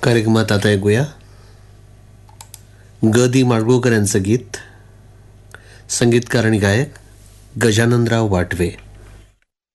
कार्यक्रमात आता ऐकूया ग दी माडगूळकर यांचं गीत. संगीतकार आणि गायक गजाननराव वाटवे.